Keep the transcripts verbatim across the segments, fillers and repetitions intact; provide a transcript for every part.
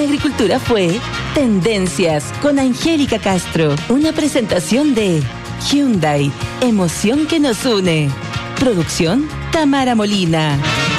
Agricultura fue Tendencias con Angélica Castro. Una presentación de Hyundai, emoción que nos une. Producción Tamara Molina.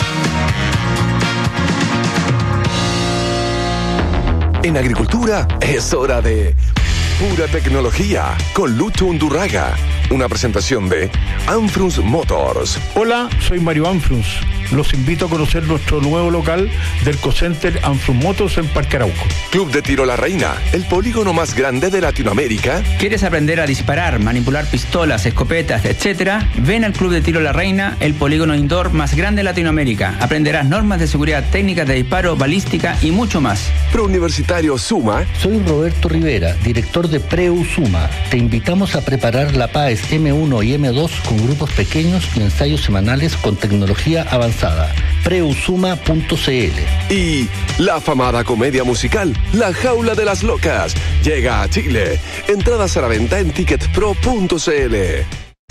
En Agricultura es hora de Pura Tecnología con Lucho Undurraga. Una presentación de Anfrunz Motors. Hola, soy Mario Anfrunz. Los invito a conocer nuestro nuevo local del Ecocenter Anfrunz Motors en Parque Arauco. Club de Tiro La Reina, el polígono más grande de Latinoamérica. ¿Quieres aprender a disparar, manipular pistolas, escopetas, etcétera? Ven al Club de Tiro La Reina, el polígono indoor más grande de Latinoamérica. Aprenderás normas de seguridad, técnicas de disparo, balística y mucho más. Prouniversitario Suma. Soy Roberto Rivera, director de Preu Suma. Te invitamos a preparar la P A E S eme uno y eme dos con grupos pequeños y ensayos semanales con tecnología avanzada. preusuma punto ce ele. Y la afamada comedia musical La Jaula de las Locas llega a Chile. Entradas a la venta en ticket pro punto ce ele.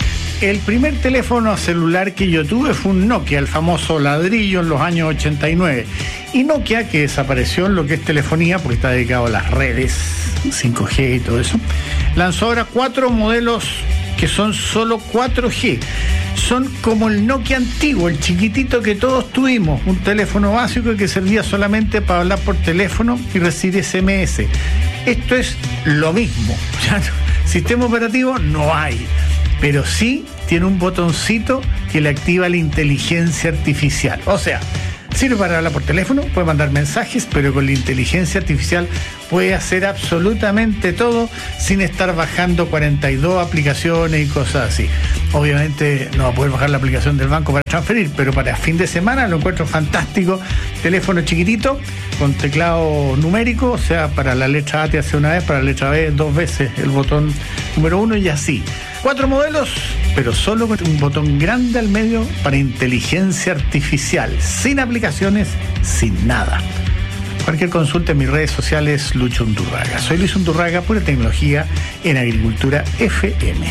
El primer teléfono celular que yo tuve fue un Nokia, el famoso ladrillo en los años ochenta y nueve. Y Nokia, que desapareció en lo que es telefonía, porque está dedicado a las redes, cinco G y todo eso, lanzó ahora cuatro modelos que son solo cuatro G. Son como el Nokia antiguo, el chiquitito que todos tuvimos, un teléfono básico que servía solamente para hablar por teléfono y recibir ese eme ese. Esto es lo mismo. Ya no, sistema operativo no hay, pero sí tiene un botoncito que le activa la inteligencia artificial. O sea, sirve para hablar por teléfono, puede mandar mensajes, pero con la inteligencia artificial puede hacer absolutamente todo sin estar bajando cuarenta y dos aplicaciones y cosas así. Obviamente no va a poder bajar la aplicación del banco para transferir, pero para fin de semana lo encuentro fantástico. Teléfono chiquitito, con teclado numérico, o sea, para la letra A te hace una vez, para la letra B dos veces el botón número uno y así. Cuatro modelos, pero solo con un botón grande al medio para inteligencia artificial, sin aplicaciones, sin nada. Cualquier consulta en mis redes sociales, Lucho Undurraga. Soy Luis Undurraga, Pura Tecnología en Agricultura efe eme.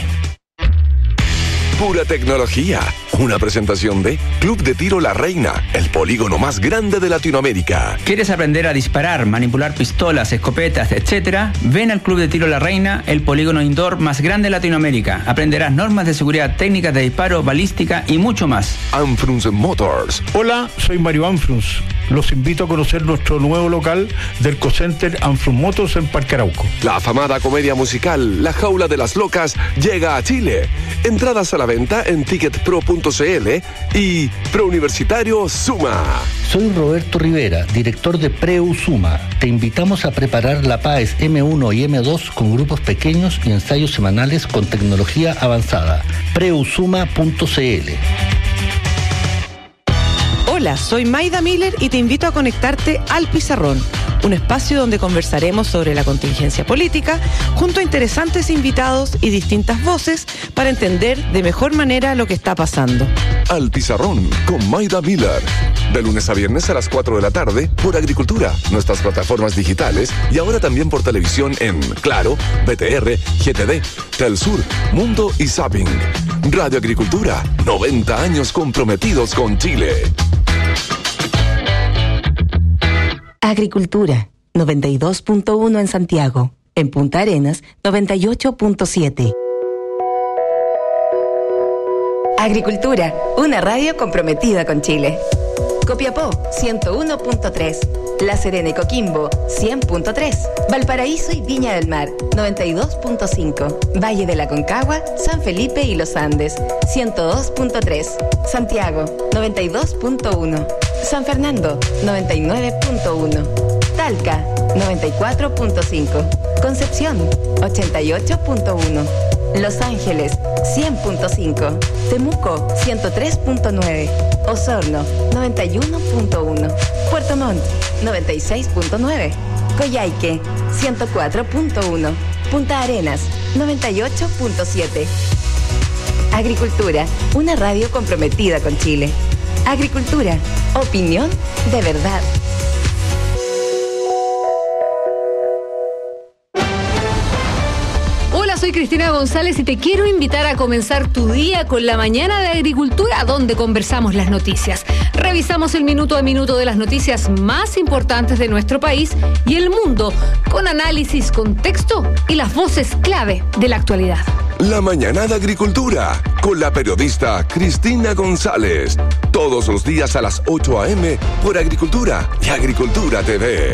Pura Tecnología, una presentación de Club de Tiro La Reina, el polígono más grande de Latinoamérica. ¿Quieres aprender a disparar, manipular pistolas, escopetas, etcétera? Ven al Club de Tiro La Reina, el polígono indoor más grande de Latinoamérica. Aprenderás normas de seguridad, técnicas de disparo, balística y mucho más. Anfrunz Motors. Hola, soy Mario Anfrunz. Los invito a conocer nuestro nuevo local del Ecocenter Anfrunz Motors en Parque Arauco. La afamada comedia musical La Jaula de las Locas llega a Chile. Entradas a la venta en ticket pro punto ce ele y Prouniversitario Suma. Soy Roberto Rivera, director de Preu Suma. Te invitamos a preparar la P A E S eme uno y eme dos con grupos pequeños y ensayos semanales con tecnología avanzada. preusuma punto ce ele. Hola, soy Maida Miller y te invito a conectarte al Pizarrón, un espacio donde conversaremos sobre la contingencia política junto a interesantes invitados y distintas voces para entender de mejor manera lo que está pasando. Al Pizarrón con Maida Miller. De lunes a viernes a las cuatro de la tarde por Agricultura, nuestras plataformas digitales y ahora también por televisión en Claro, B T R, G T D, Telsur, Mundo y Zapping. Radio Agricultura, noventa años comprometidos con Chile. Agricultura, noventa y dos punto uno en Santiago. En Punta Arenas, noventa y ocho punto siete. Agricultura, una radio comprometida con Chile. Copiapó, ciento uno punto tres. La Serena y Coquimbo, cien punto tres. Valparaíso y Viña del Mar, noventa y dos punto cinco. Valle de la Concagua, San Felipe y Los Andes, ciento dos punto tres. Santiago, noventa y dos punto uno. San Fernando, noventa y nueve punto uno. Talca, noventa y cuatro punto cinco. Concepción, ochenta y ocho punto uno. Los Ángeles, cien punto cinco. Temuco, ciento tres punto nueve. Osorno, noventa y uno punto uno. Puerto Montt, noventa y seis punto nueve. Coyhaique, ciento cuatro punto uno. Punta Arenas, noventa y ocho punto siete. Agricultura, una radio comprometida con Chile. Agricultura, opinión de verdad. Hola, soy Cristina Cristina González y te quiero invitar a comenzar tu día con la mañana de agricultura, donde conversamos las noticias. Revisamos el minuto a minuto de las noticias más importantes de nuestro país y el mundo, con análisis, contexto y las voces clave de la actualidad. La mañana de agricultura, con la periodista Cristina González. Todos los días a las ocho a eme por Agricultura y Agricultura T V.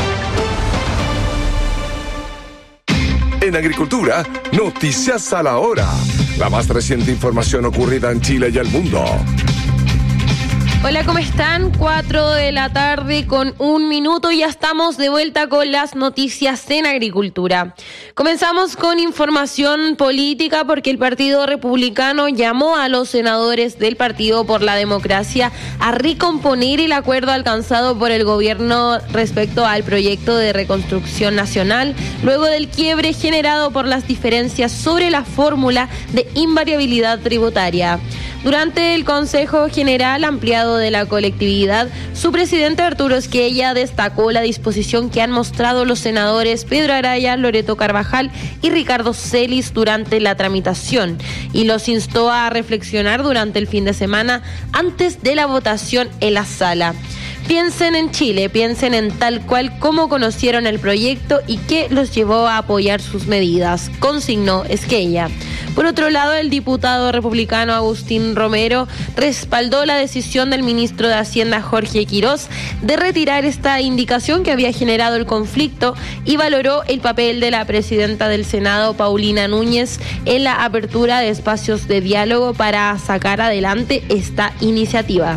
En Agricultura, noticias a la hora. La más reciente información ocurrida en Chile y el mundo. Hola, ¿cómo están? Cuatro de la tarde con un minuto. Ya estamos de vuelta con las noticias en agricultura. Comenzamos con información política porque el Partido Republicano llamó a los senadores del Partido por la Democracia a recomponer el acuerdo alcanzado por el gobierno respecto al proyecto de reconstrucción nacional, luego del quiebre generado por las diferencias sobre la fórmula de invariabilidad tributaria. Durante el Consejo General Ampliado de la colectividad, su presidente Arturo Esquella destacó la disposición que han mostrado los senadores Pedro Araya, Loreto Carvajal y Ricardo Celis durante la tramitación y los instó a reflexionar durante el fin de semana antes de la votación en la sala. Piensen en Chile, piensen en tal cual como conocieron el proyecto y qué los llevó a apoyar sus medidas, consignó Esquella. Por otro lado, el diputado republicano Agustín Romero respaldó la decisión del ministro de Hacienda Jorge Quirós de retirar esta indicación que había generado el conflicto y valoró el papel de la presidenta del Senado, Paulina Núñez, en la apertura de espacios de diálogo para sacar adelante esta iniciativa.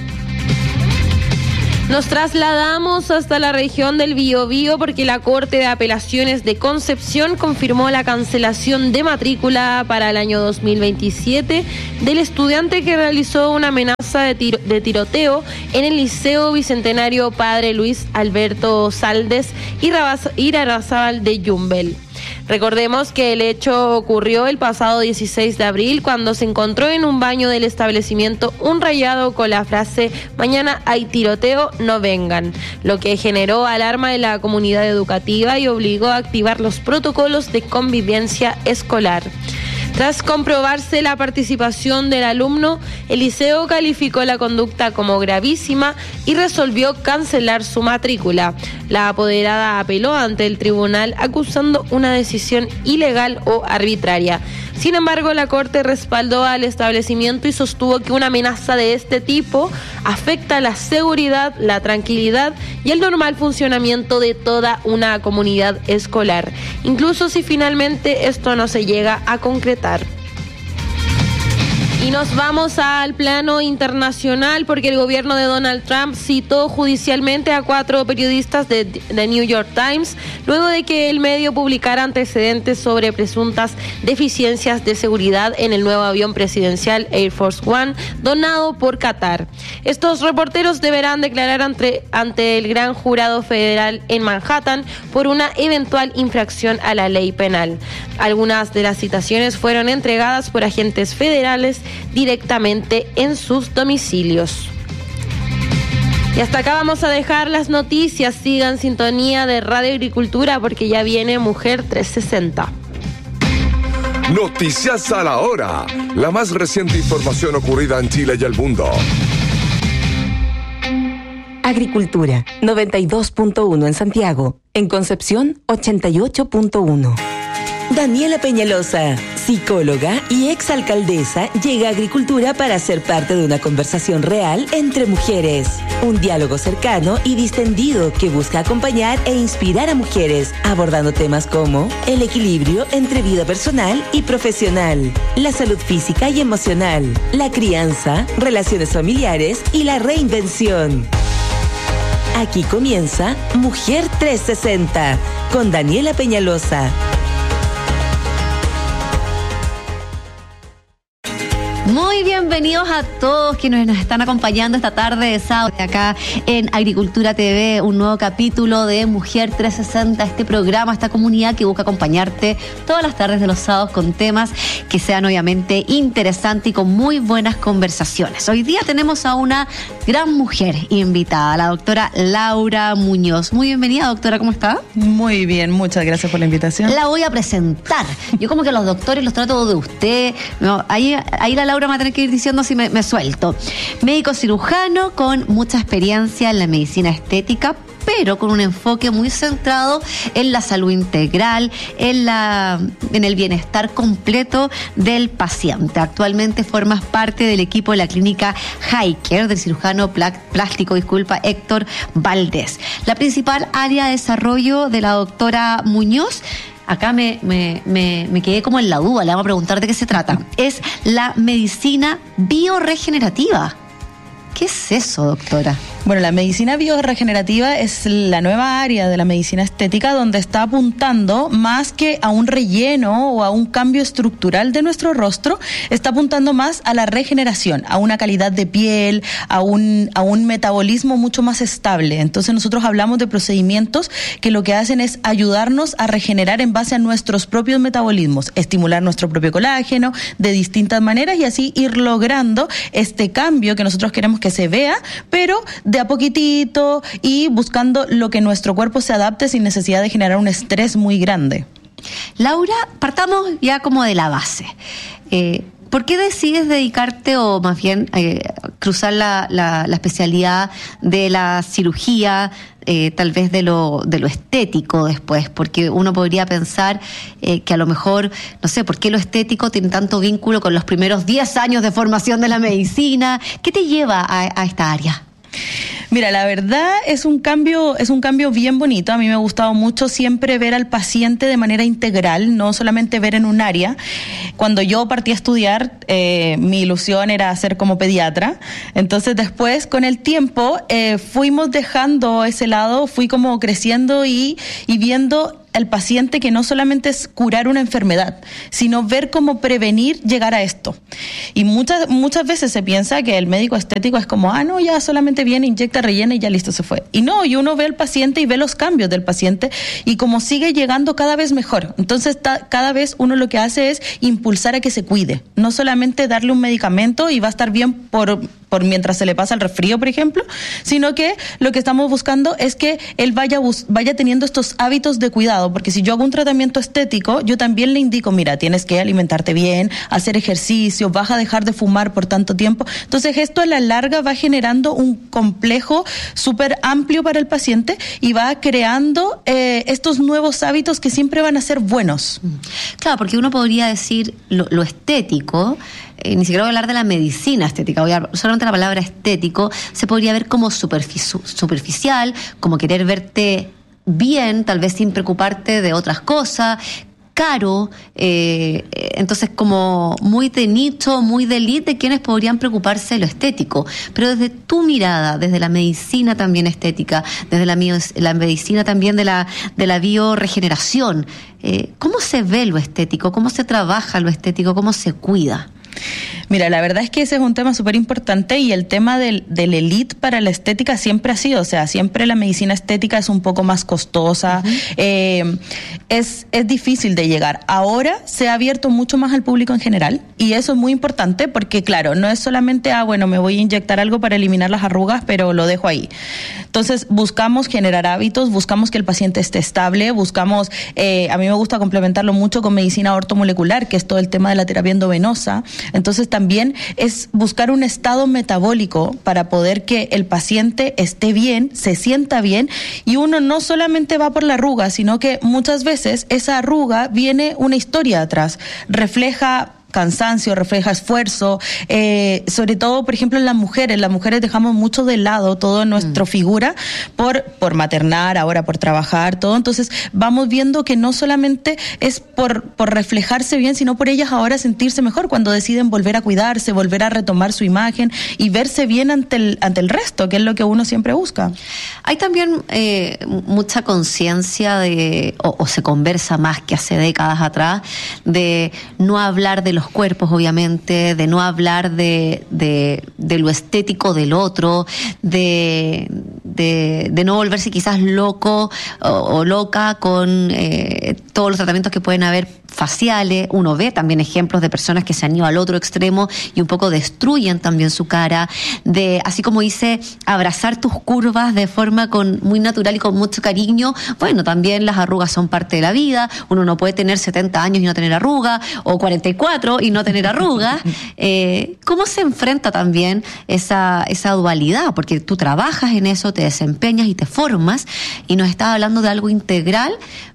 Nos trasladamos hasta la región del Biobío porque la Corte de Apelaciones de Concepción confirmó la cancelación de matrícula para el año dos mil veintisiete del estudiante que realizó una amenaza de, tiro, de tiroteo en el Liceo Bicentenario Padre Luis Alberto Saldes y Irarrázaval de Yumbel. Recordemos que el hecho ocurrió el pasado dieciséis de abril cuando se encontró en un baño del establecimiento un rayado con la frase "Mañana hay tiroteo, no vengan", lo que generó alarma en la comunidad educativa y obligó a activar los protocolos de convivencia escolar. Tras comprobarse la participación del alumno, el liceo calificó la conducta como gravísima y resolvió cancelar su matrícula. La apoderada apeló ante el tribunal acusando una decisión ilegal o arbitraria. Sin embargo, la Corte respaldó al establecimiento y sostuvo que una amenaza de este tipo afecta la seguridad, la tranquilidad y el normal funcionamiento de toda una comunidad escolar, incluso si finalmente esto no se llega a concretar. Y nos vamos al plano internacional porque el gobierno de Donald Trump citó judicialmente a cuatro periodistas de The New York Times luego de que el medio publicara antecedentes sobre presuntas deficiencias de seguridad en el nuevo avión presidencial Air Force One donado por Qatar. Estos reporteros deberán declarar ante, ante el gran jurado federal en Manhattan por una eventual infracción a la ley penal. Algunas de las citaciones fueron entregadas por agentes federales directamente en sus domicilios. Y hasta acá vamos a dejar las noticias. Sigan sintonía de Radio Agricultura porque ya viene Mujer trescientos sesenta. Noticias a la hora. La más reciente información ocurrida en Chile y el mundo. Agricultura, noventa y dos punto uno en Santiago. En Concepción, ochenta y ocho punto uno. Daniela Peñalosa, psicóloga y exalcaldesa, llega a Agricultura para ser parte de una conversación real entre mujeres. Un diálogo cercano y distendido que busca acompañar e inspirar a mujeres, abordando temas como el equilibrio entre vida personal y profesional, la salud física y emocional, la crianza, relaciones familiares y la reinvención. Aquí comienza Mujer trescientos sesenta con Daniela Peñalosa. Muy bien, bienvenidos a todos quienes nos están acompañando esta tarde de sábado acá en Agricultura T V, un nuevo capítulo de Mujer trescientos sesenta, este programa, esta comunidad que busca acompañarte todas las tardes de los sábados con temas que sean obviamente interesantes y con muy buenas conversaciones. Hoy día tenemos a una gran mujer invitada, la doctora Laura Muñoz. Muy bienvenida, doctora, ¿cómo está? Muy bien, muchas gracias por la invitación. La voy a presentar. Yo como que a los doctores los trato de usted, ¿no? Ahí, ahí la Laura me va a tener que ir diciendo si me, me suelto. Médico cirujano con mucha experiencia en la medicina estética, pero con un enfoque muy centrado en la salud integral, en, la, en el bienestar completo del paciente. Actualmente formas parte del equipo de la clínica Hiker del cirujano plástico, disculpa, Héctor Valdés. La principal área de desarrollo de la doctora Muñoz, acá me, me, me, me quedé como en la duda, le vamos a preguntar de qué se trata, es la medicina bioregenerativa. ¿Qué es eso, doctora? Bueno, la medicina bioregenerativa es la nueva área de la medicina estética donde está apuntando más que a un relleno o a un cambio estructural de nuestro rostro, está apuntando más a la regeneración, a una calidad de piel, a un, a un metabolismo mucho más estable. Entonces nosotros hablamos de procedimientos que lo que hacen es ayudarnos a regenerar en base a nuestros propios metabolismos, estimular nuestro propio colágeno de distintas maneras y así ir logrando este cambio que nosotros queremos que se vea, pero de a poquitito y buscando lo que nuestro cuerpo se adapte sin necesidad de generar un estrés muy grande. Laura, partamos ya como de la base. Eh, ¿Por qué decides dedicarte o más bien eh, cruzar la, la, la especialidad de la cirugía, eh, tal vez de lo, de lo estético después? Porque uno podría pensar eh, que a lo mejor, no sé, ¿por qué lo estético tiene tanto vínculo con los primeros diez años de formación de la medicina? ¿Qué te lleva a, a esta área? Mira, la verdad es un cambio, es un cambio bien bonito. A mí me ha gustado mucho siempre ver al paciente de manera integral, no solamente ver en un área. Cuando yo partí a estudiar, eh, mi ilusión era ser como pediatra. Entonces después, con el tiempo, eh, fuimos dejando ese lado, fui como creciendo y, y viendo el paciente que no solamente es curar una enfermedad, sino ver cómo prevenir llegar a esto. Y muchas muchas veces se piensa que el médico estético es como, ah, no, ya solamente viene, inyecta, rellena y ya listo, se fue. Y no, y uno ve al paciente y ve los cambios del paciente y como sigue llegando cada vez mejor. Entonces, ta, cada vez uno lo que hace es impulsar a que se cuide. No solamente darle un medicamento y va a estar bien por... por mientras se le pasa el resfrío, por ejemplo, sino que lo que estamos buscando es que él vaya, vaya teniendo estos hábitos de cuidado, porque si yo hago un tratamiento estético, yo también le indico, mira, tienes que alimentarte bien, hacer ejercicio, vas a dejar de fumar por tanto tiempo. Entonces esto a la larga va generando un complejo súper amplio para el paciente y va creando eh, estos nuevos hábitos que siempre van a ser buenos. Claro, porque uno podría decir lo, lo estético, Eh, ni siquiera voy a hablar de la medicina estética, voy a hablar solamente la palabra estético, se podría ver como superfici- superficial, como querer verte bien, tal vez sin preocuparte de otras cosas, caro, eh, entonces como muy de nicho, muy de elite de quienes podrían preocuparse de lo estético. Pero desde tu mirada, desde la medicina también estética, desde la, la medicina también de la, de la bioregeneración, eh, ¿cómo se ve lo estético? ¿Cómo se trabaja lo estético? ¿Cómo se cuida? Mira, la verdad es que ese es un tema súper importante y el tema del, del elite para la estética siempre ha sido, o sea, siempre la medicina estética es un poco más costosa, uh-huh. eh, es, es difícil de llegar. Ahora se ha abierto mucho más al público en general y eso es muy importante porque, claro, no es solamente, ah, bueno, me voy a inyectar algo para eliminar las arrugas, pero lo dejo ahí. Entonces, buscamos generar hábitos, buscamos que el paciente esté estable, buscamos, eh, a mí me gusta complementarlo mucho con medicina ortomolecular, que es todo el tema de la terapia endovenosa. Entonces también es buscar un estado metabólico para poder que el paciente esté bien, se sienta bien y uno no solamente va por la arruga, sino que muchas veces esa arruga viene una historia atrás, refleja cansancio, refleja esfuerzo, eh, sobre todo, por ejemplo, en las mujeres. Las mujeres dejamos mucho de lado toda nuestra mm. figura por, por maternar, ahora por trabajar, todo. Entonces, vamos viendo que no solamente es por, por reflejarse bien, sino por ellas ahora sentirse mejor cuando deciden volver a cuidarse, volver a retomar su imagen y verse bien ante el, ante el resto, que es lo que uno siempre busca. Hay también eh, mucha conciencia de, o, o se conversa más que hace décadas atrás, de no hablar de los los cuerpos, obviamente, de no hablar de, de, de lo estético del otro, de, de, de no volverse quizás loco o, o loca con eh, todos los tratamientos que pueden haber faciales. Uno ve también ejemplos de personas que se han ido al otro extremo y un poco destruyen también su cara, de, así como dice, abrazar tus curvas de forma con muy natural y con mucho cariño. Bueno, también las arrugas son parte de la vida. Uno no puede tener setenta años y no tener arruga, o cuarenta y cuatro y no tener arruga. Eh, ¿Cómo se enfrenta también esa, esa dualidad? Porque tú trabajas en eso, te desempeñas y te formas, y nos estás hablando de algo integral.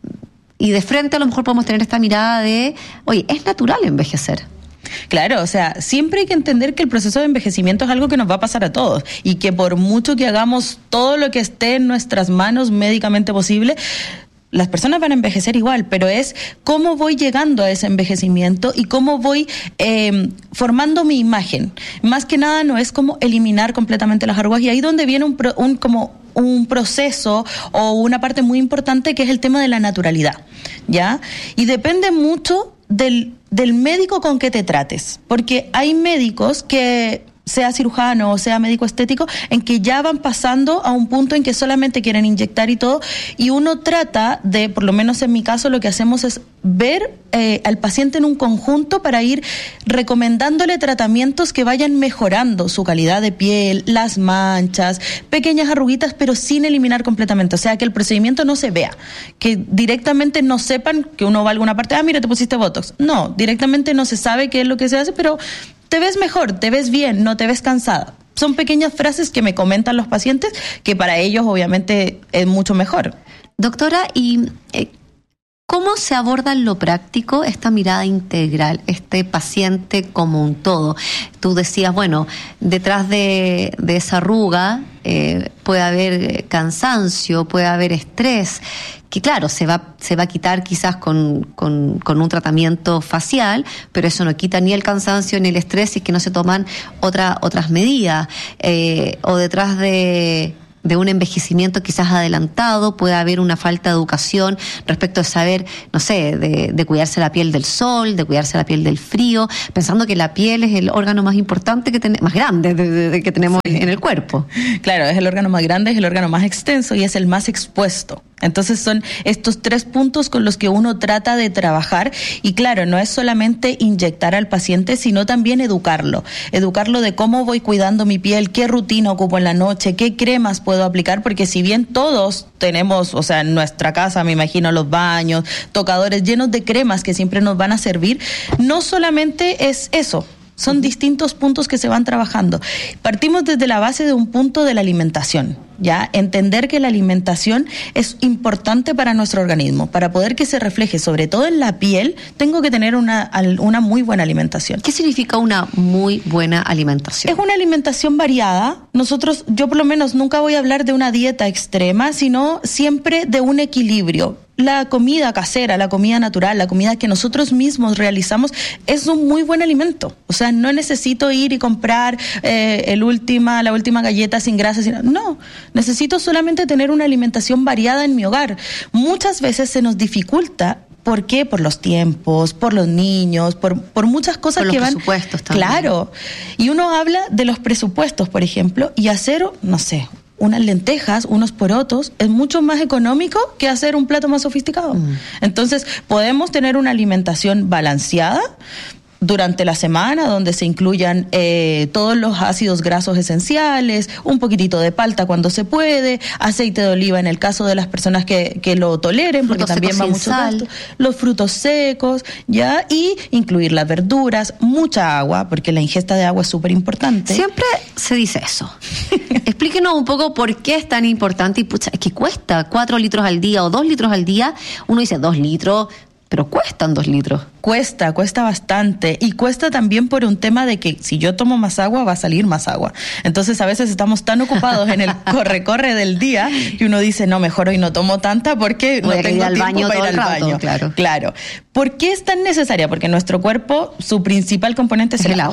Y de frente a lo mejor podemos tener esta mirada de, oye, es natural envejecer. Claro, o sea, siempre hay que entender que el proceso de envejecimiento es algo que nos va a pasar a todos, y que por mucho que hagamos todo lo que esté en nuestras manos médicamente posible, las personas van a envejecer igual, pero es cómo voy llegando a ese envejecimiento y cómo voy eh, formando mi imagen. Más que nada no es como eliminar completamente las arrugas, y ahí donde viene un, pro, un como un proceso o una parte muy importante, que es el tema de la naturalidad, ¿ya? Y depende mucho del, del médico con que te trates, porque hay médicos que, sea cirujano o sea médico estético, en que ya van pasando a un punto en que solamente quieren inyectar y todo, y uno trata de, por lo menos en mi caso, lo que hacemos es ver eh, al paciente en un conjunto para ir recomendándole tratamientos que vayan mejorando su calidad de piel, las manchas, pequeñas arruguitas, pero sin eliminar completamente. O sea, que el procedimiento no se vea, que directamente no sepan que uno va a alguna parte, ah, mira, te pusiste Botox. No, directamente no se sabe qué es lo que se hace, pero te ves mejor, te ves bien, no te ves cansada. Son pequeñas frases que me comentan los pacientes, que para ellos obviamente es mucho mejor. Doctora, ¿y eh, cómo se aborda en lo práctico esta mirada integral, este paciente como un todo? Tú decías, bueno, detrás de, de esa arruga eh, puede haber cansancio, puede haber estrés, que claro, se va, se va a quitar quizás con, con, con un tratamiento facial, pero eso no quita ni el cansancio ni el estrés si es que no se toman otra, otras medidas. Eh, o detrás de, de un envejecimiento quizás adelantado puede haber una falta de educación respecto de saber, no sé, de, de cuidarse la piel del sol, de cuidarse la piel del frío, pensando que la piel es el órgano más importante, que ten, más grande de, de, de que tenemos sí. en el cuerpo. Claro, es el órgano más grande, es el órgano más extenso y es el más expuesto. Entonces son estos tres puntos con los que uno trata de trabajar, y claro, no es solamente inyectar al paciente, sino también educarlo, educarlo de cómo voy cuidando mi piel, qué rutina ocupo en la noche, qué cremas puedo aplicar, porque si bien todos tenemos, o sea, en nuestra casa, me imagino, los baños, tocadores llenos de cremas que siempre nos van a servir, no solamente es eso. Son uh-huh. distintos puntos que se van trabajando. Partimos desde la base de un punto de la alimentación, ¿ya? Entender que la alimentación es importante para nuestro organismo. Para poder que se refleje, sobre todo en la piel, tengo que tener una, una muy buena alimentación. ¿Qué significa una muy buena alimentación? Es una alimentación variada. Nosotros, yo por lo menos nunca voy a hablar de una dieta extrema, sino siempre de un equilibrio. La comida casera, la comida natural, la comida que nosotros mismos realizamos es un muy buen alimento. O sea, no necesito ir y comprar eh, el última, la última galleta sin grasa. Sin... No, necesito solamente tener una alimentación variada en mi hogar. Muchas veces se nos dificulta. ¿Por qué? Por los tiempos, por los niños, por, por muchas cosas por que van... Por los presupuestos también. Claro. Y uno habla de los presupuestos, por ejemplo, y hacer, no sé, unas lentejas, unos porotos, es mucho más económico que hacer un plato más sofisticado. Mm. Entonces, podemos tener una alimentación balanceada durante la semana, donde se incluyan eh, todos los ácidos grasos esenciales, un poquitito de palta cuando se puede, aceite de oliva en el caso de las personas que, que lo toleren, frutos porque también va mucho gasto, los frutos secos, ya, y incluir las verduras, mucha agua, porque la ingesta de agua es súper importante. Siempre se dice eso. Explíquenos un poco por qué es tan importante, y pucha, es que cuesta cuatro litros al día o dos litros al día. Uno dice dos litros, pero cuestan dos litros. Cuesta, cuesta bastante. Y cuesta también por un tema de que si yo tomo más agua, va a salir más agua. Entonces a veces estamos tan ocupados en el corre-corre del día que uno dice, no, mejor hoy no tomo tanta porque Voy no tengo al tiempo baño para ir al rato, baño. Claro. Claro. ¿Por qué es tan necesaria? Porque nuestro cuerpo, su principal componente es, es el el agua. agua.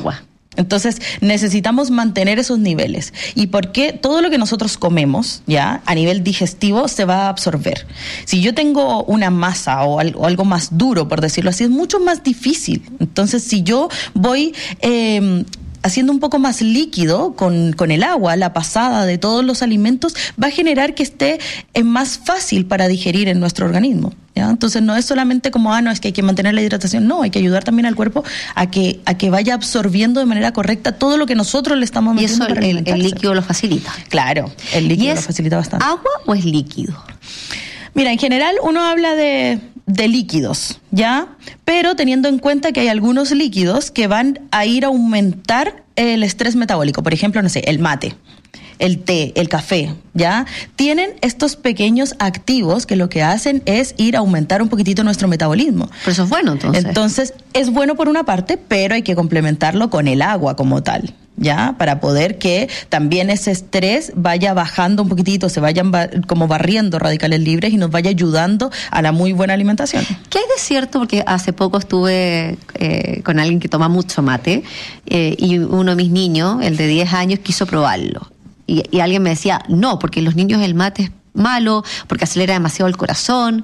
Entonces necesitamos mantener esos niveles. ¿Y por qué? Todo lo que nosotros comemos, ya, a nivel digestivo, se va a absorber. Si yo tengo una masa o algo, algo más duro, por decirlo así, es mucho más difícil. Entonces, si yo voy eh, haciendo un poco más líquido con, con el agua, la pasada de todos los alimentos, va a generar que esté eh, más fácil para digerir en nuestro organismo. ¿Ya? Entonces no es solamente como, ah, no, es que hay que mantener la hidratación. No, hay que ayudar también al cuerpo a que a que vaya absorbiendo de manera correcta todo lo que nosotros le estamos metiendo. Y eso para el, el líquido lo facilita. Claro, el líquido lo facilita bastante. ¿Agua o es líquido? Mira, en general uno habla de, de líquidos, ¿ya? Pero teniendo en cuenta que hay algunos líquidos que van a ir a aumentar el estrés metabólico. Por ejemplo, no sé, el mate, el té, el café, ¿ya? Tienen estos pequeños activos que lo que hacen es ir a aumentar un poquitito nuestro metabolismo. Pero eso es bueno, entonces. Entonces, es bueno por una parte, pero hay que complementarlo con el agua como tal, ¿ya? Para poder que también ese estrés vaya bajando un poquitito, se vayan ba- como barriendo radicales libres y nos vaya ayudando a la muy buena alimentación. ¿Qué hay de cierto? Porque hace poco estuve eh, con alguien que toma mucho mate eh, y uno de mis niños, el de diez años, quiso probarlo. Y, y alguien me decía, no, porque los niños el mate es malo, porque acelera demasiado el corazón.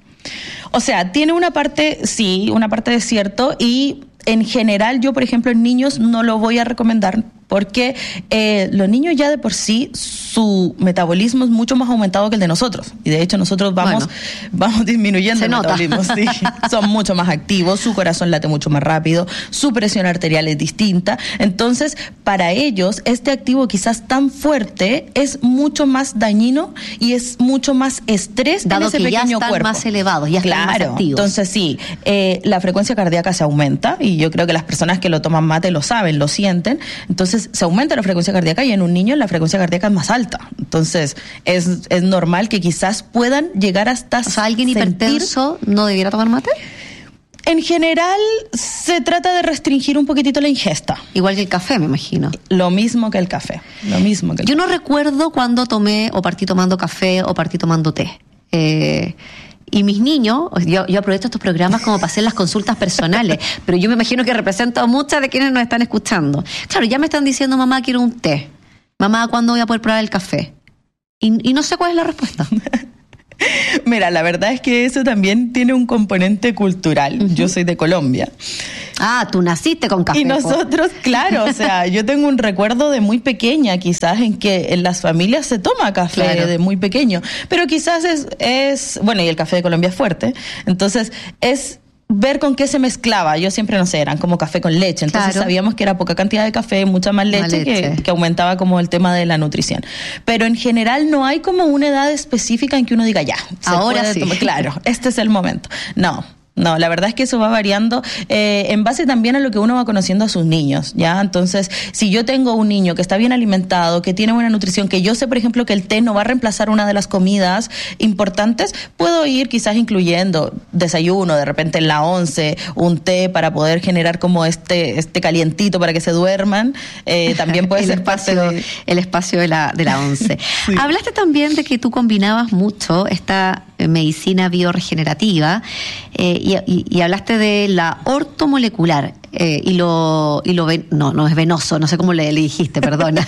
O sea, tiene una parte, sí, una parte de cierto, y en general yo, por ejemplo, en niños no lo voy a recomendar porque eh, los niños ya de por sí, su metabolismo es mucho más aumentado que el de nosotros. Y de hecho nosotros vamos, bueno, vamos disminuyendo el nota. metabolismo. Sí. Son mucho más activos, su corazón late mucho más rápido, su presión arterial es distinta. Entonces, para ellos, este activo quizás tan fuerte es mucho más dañino y es mucho más estrés Dado en ese que pequeño ya están cuerpo. más elevados, ya claro, están más activos. Entonces sí, eh, la frecuencia cardíaca se aumenta y yo creo que las personas que lo toman mate lo saben, lo sienten. Entonces se aumenta la frecuencia cardíaca y en un niño la frecuencia cardíaca es más alta. Entonces es, es normal que quizás puedan llegar hasta O sea, ¿alguien sentir... hipertenso no debiera tomar mate? En general se trata de restringir un poquitito la ingesta. Igual que el café, me imagino. Lo mismo que el café. Lo mismo que el Yo café. no recuerdo cuando tomé o partí tomando café o partí tomando té. Eh... Y mis niños, yo, yo aprovecho estos programas como para hacer las consultas personales, pero yo me imagino que represento a muchas de quienes nos están escuchando. Claro, ya me están diciendo, mamá, quiero un té. Mamá, ¿cuándo voy a poder probar el café? Y, y no sé cuál es la respuesta. Mira, la verdad es que eso también tiene un componente cultural. Uh-huh. Yo soy de Colombia. Ah, tú naciste con café. Y nosotros, claro, o sea, yo tengo un recuerdo de muy pequeña, quizás, en que en las familias se toma café claro. de muy pequeño. Pero quizás es, es, bueno, y el café de Colombia es fuerte. Entonces, es ver con qué se mezclaba. Yo siempre, no sé, eran como café con leche. Entonces claro. sabíamos que era poca cantidad de café, mucha más leche, leche. Que, que aumentaba como el tema de la nutrición. Pero en general no hay como una edad específica en que uno diga, ya, se ahora puede sí. tomar. Claro, este es el momento. No. No, la verdad es que eso va variando eh, en base también a lo que uno va conociendo a sus niños, ¿ya? Entonces, si yo tengo un niño que está bien alimentado, que tiene buena nutrición, que yo sé, por ejemplo, que el té no va a reemplazar una de las comidas importantes, puedo ir quizás incluyendo desayuno, de repente en la once, un té para poder generar como este este calientito para que se duerman. Eh, también puede el ser espacio, parte de... el espacio de la, de la once. Sí. Hablaste también de que tú combinabas mucho esta medicina bioregenerativa eh, y, y, y hablaste de la ortomolecular eh, y lo y lo ven, no no es venoso, no sé cómo le, le dijiste, perdona.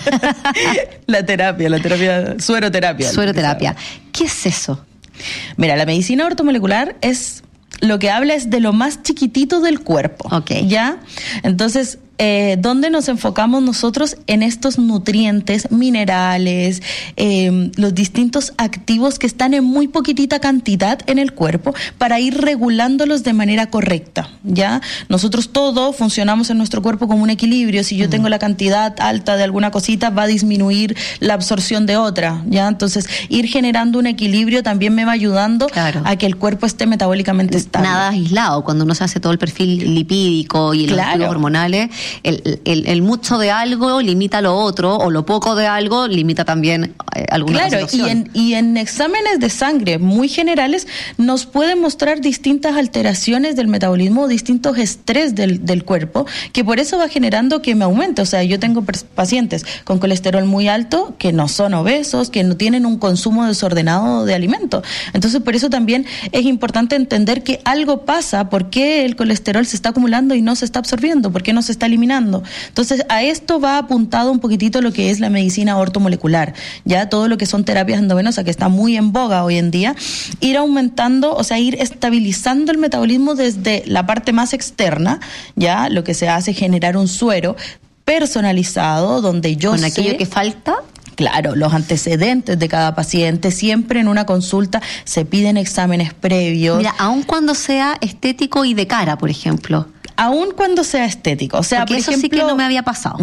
la terapia, la terapia sueroterapia. Sueroterapia. ¿Qué es eso? Mira, la medicina ortomolecular es lo que habla es de lo más chiquitito del cuerpo. Okay. ¿Ya? Entonces, eh, ¿dónde nos enfocamos nosotros? En estos nutrientes, minerales, eh, los distintos activos que están en muy poquitita cantidad en el cuerpo para ir regulándolos de manera correcta, ¿ya? Nosotros todos funcionamos en nuestro cuerpo como un equilibrio. Si yo uh-huh. tengo la cantidad alta de alguna cosita, va a disminuir la absorción de otra, ¿ya? Entonces, ir generando un equilibrio también me va ayudando claro. a que el cuerpo esté metabólicamente estable. Nada aislado. Cuando uno se hace todo el perfil lipídico y los claro. hormonales, El, el, el mucho de algo limita lo otro, o lo poco de algo limita también eh, alguna Claro, y en, y en exámenes de sangre muy generales nos pueden mostrar distintas alteraciones del metabolismo, distintos estrés del, del cuerpo, que por eso va generando que me aumente. O sea, yo tengo pacientes con colesterol muy alto que no son obesos, que no tienen un consumo desordenado de alimento. Entonces, por eso también es importante entender que algo pasa, por qué el colesterol se está acumulando y no se está absorbiendo, por qué no se está eliminando. Entonces, a esto va apuntado un poquitito lo que es la medicina ortomolecular, ya todo lo que son terapias endovenosas, que está muy en boga hoy en día, ir aumentando, o sea, ir estabilizando el metabolismo desde la parte más externa, ya lo que se hace es generar un suero personalizado donde yo con sé aquello que falta. Claro, los antecedentes de cada paciente, siempre en una consulta se piden exámenes previos. Mira, aun cuando sea estético y de cara, por ejemplo. Aun cuando sea estético, o sea, porque por eso ejemplo, sí que no me había pasado.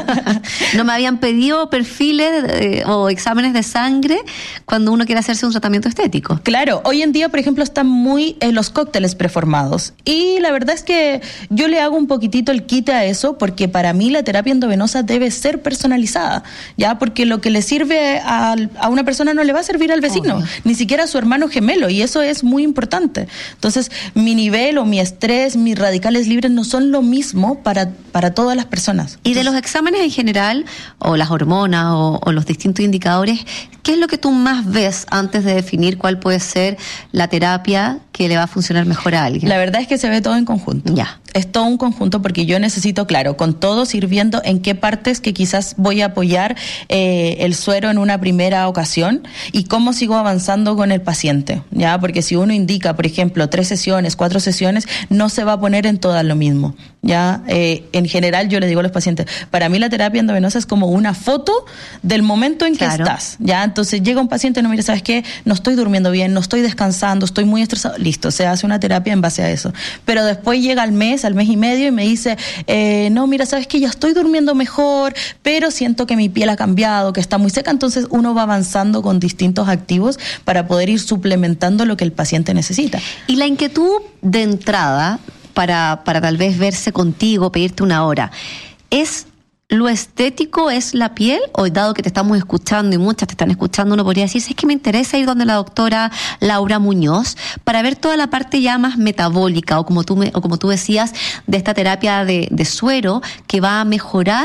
No me habían pedido perfiles eh, o exámenes de sangre cuando uno quiere hacerse un tratamiento estético. Claro, hoy en día, por ejemplo, están muy eh, los cócteles preformados y la verdad es que yo le hago un poquitito el quite a eso porque para mí la terapia endovenosa debe ser personalizada, ya, porque lo que le sirve a, a una persona no le va a servir al vecino, obvio, ni siquiera a su hermano gemelo, y eso es muy importante. Entonces, mi nivel o mi estrés, mis radicales libres no son lo mismo para, para todas las personas. Y de los exámenes en general, o las hormonas, o, o los distintos indicadores, ¿qué es lo que tú más ves antes de definir cuál puede ser la terapia que le va a funcionar mejor a alguien? La verdad es que se ve todo en conjunto. Ya. Es todo un conjunto porque yo necesito, claro, con todos ir viendo en qué partes que quizás voy a apoyar eh, el suero en una primera ocasión y cómo sigo avanzando con el paciente, ¿ya? Porque si uno indica, por ejemplo, tres sesiones, cuatro sesiones, no se va a poner en todas lo mismo, ¿ya? Eh, en general yo le digo a los pacientes, para mí la terapia endovenosa es como una foto del momento en que claro. estás, ¿ya? Entonces llega un paciente y no, mira, ¿sabes qué? No estoy durmiendo bien, no estoy descansando, estoy muy estresado. Listo, se hace una terapia en base a eso. Pero después llega al mes, al mes y medio y me dice, eh, no, mira, ¿sabes qué? Ya estoy durmiendo mejor, pero siento que mi piel ha cambiado, que está muy seca. Entonces uno va avanzando con distintos activos para poder ir suplementando lo que el paciente necesita. Y la inquietud de entrada para, para tal vez verse contigo, pedirte una hora, ¿es lo estético, es la piel? O dado que te estamos escuchando y muchas te están escuchando, uno podría decir, es que me interesa ir donde la doctora Laura Muñoz para ver toda la parte ya más metabólica, o como tú, me, o como tú decías, de esta terapia de, de suero que va a mejorar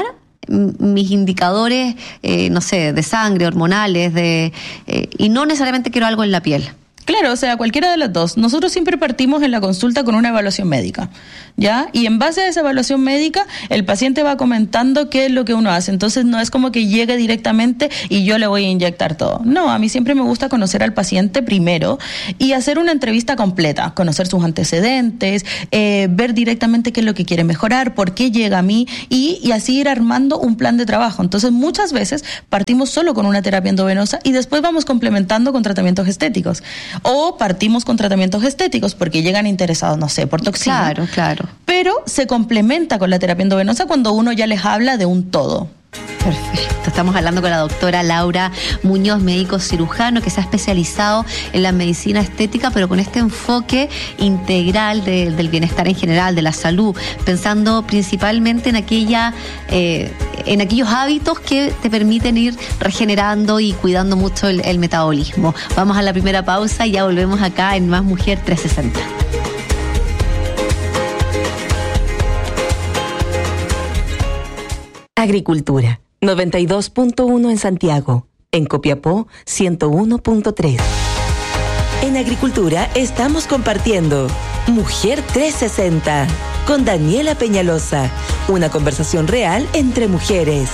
mis indicadores, eh, no sé, de sangre, hormonales, de eh, y no necesariamente quiero algo en la piel. Claro, o sea, cualquiera de las dos. Nosotros siempre partimos en la consulta con una evaluación médica, ¿ya? Y en base a esa evaluación médica, el paciente va comentando qué es lo que uno hace. Entonces, no es como que llegue directamente y yo le voy a inyectar todo. No, a mí siempre me gusta conocer al paciente primero y hacer una entrevista completa, conocer sus antecedentes, eh, ver directamente qué es lo que quiere mejorar, por qué llega a mí y, y así ir armando un plan de trabajo. Entonces, muchas veces partimos solo con una terapia endovenosa y después vamos complementando con tratamientos estéticos. O partimos con tratamientos estéticos porque llegan interesados, no sé, por toxina. Claro, claro. Pero se complementa con la terapia endovenosa cuando uno ya les habla de un todo. Perfecto. Estamos hablando con la doctora Laura Muñoz, médico cirujano que se ha especializado en la medicina estética, pero con este enfoque integral de, del bienestar en general, de la salud, pensando principalmente en aquella, eh, en aquellos hábitos que te permiten ir regenerando y cuidando mucho el, el metabolismo. Vamos a la primera pausa y ya volvemos acá en Más Mujer trescientos sesenta. Agricultura, noventa y dos punto uno en Santiago. En Copiapó, ciento uno punto tres. En Agricultura estamos compartiendo Mujer trescientos sesenta con Daniela Peñalosa. Una conversación real entre mujeres.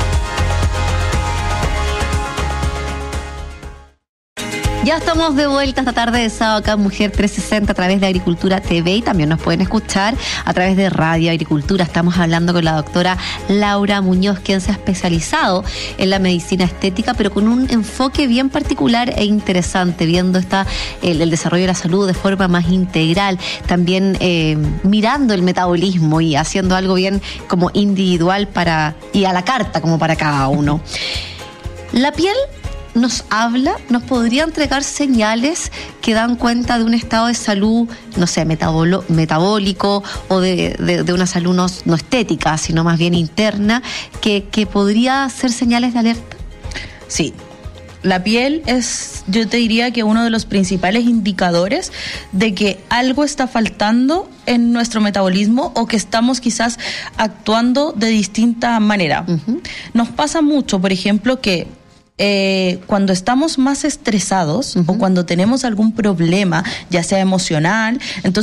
Ya estamos de vuelta esta tarde de sábado acá en Mujer trescientos sesenta a través de Agricultura T V y también nos pueden escuchar a través de Radio Agricultura. Estamos hablando con la doctora Laura Muñoz, quien se ha especializado en la medicina estética, pero con un enfoque bien particular e interesante, viendo esta, el, el desarrollo de la salud de forma más integral, también eh, mirando el metabolismo y haciendo algo bien como individual para y a la carta como para cada uno. La piel nos habla, nos podría entregar señales que dan cuenta de un estado de salud, no sé, metabolo, metabólico o de, de, de una salud no, no estética, sino más bien interna, que, que podría ser señales de alerta. Sí. La piel es, yo te diría que uno de los principales indicadores de que algo está faltando en nuestro metabolismo o que estamos quizás actuando de distinta manera. Uh-huh. Nos pasa mucho, por ejemplo, que Eh, cuando estamos más estresados uh-huh. o cuando tenemos algún problema, ya sea emocional, entonces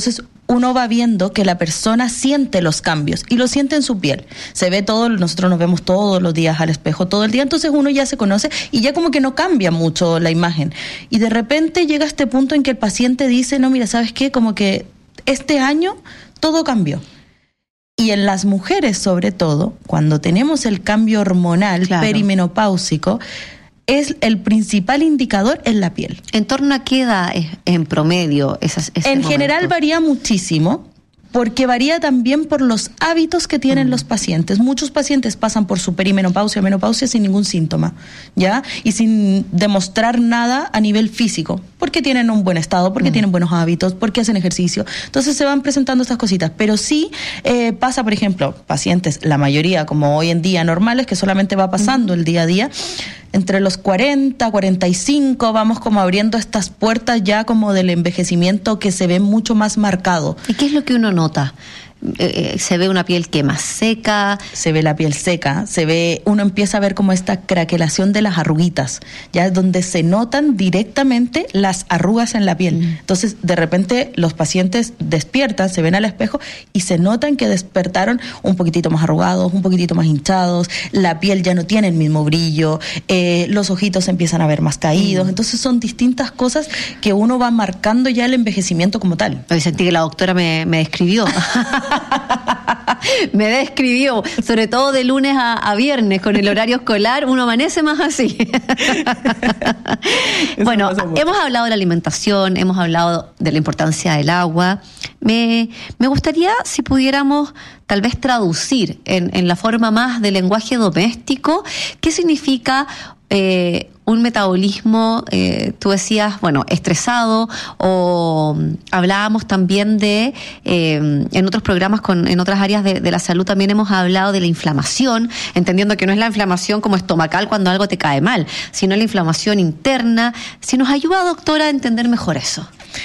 uno va viendo que la persona siente los cambios y lo siente en su piel. Se ve todo, nosotros nos vemos todos los días al espejo, todo el día, entonces uno ya se conoce y ya como que no cambia mucho la imagen. Y de repente llega este punto en que el paciente dice, no, mira, ¿sabes qué? Como que este año todo cambió. Y en las mujeres, sobre todo, cuando tenemos el cambio hormonal, claro, perimenopáusico, es el principal indicador en la piel. ¿En torno a qué edad es, en promedio esas, ese En momento? general varía muchísimo, porque varía también por los hábitos que tienen mm. los pacientes. Muchos pacientes pasan por su perimenopausia, menopausia sin ningún síntoma, ¿ya? Y sin demostrar nada a nivel físico, porque tienen un buen estado, porque mm. tienen buenos hábitos, porque hacen ejercicio. Entonces se van presentando estas cositas. Pero sí eh, pasa, por ejemplo, pacientes, la mayoría, como hoy en día, normales, que solamente va pasando mm. el día a día, entre los cuarenta, cuarenta y cinco, vamos como abriendo estas puertas ya como del envejecimiento que se ve mucho más marcado. ¿Y qué es lo que uno nota? Eh, se ve una piel que más seca. Se ve la piel seca, se ve, uno empieza a ver como esta craquelación de las arruguitas, ya es donde se notan directamente las arrugas en la piel. Mm. Entonces, de repente, los pacientes despiertan, se ven al espejo y se notan que despertaron un poquitito más arrugados, un poquitito más hinchados, la piel ya no tiene el mismo brillo, eh, los ojitos se empiezan a ver más caídos. Mm. Entonces, son distintas cosas que uno va marcando ya el envejecimiento como tal. Hoy sentí que la doctora me, me describió. Me describió, sobre todo de lunes a, a viernes, con el horario escolar, uno amanece más así. Bueno, hemos hablado de la alimentación, hemos hablado de la importancia del agua. Me, me gustaría si pudiéramos tal vez traducir en, en la forma más de lenguaje doméstico, ¿qué significa eh, un metabolismo, eh, tú decías, bueno, estresado, o hablábamos también de, eh, en otros programas, con, en otras áreas de, de la salud también hemos hablado de la inflamación, entendiendo que no es la inflamación como estomacal cuando algo te cae mal, sino la inflamación interna. Si nos ayuda, doctora, a entender mejor eso.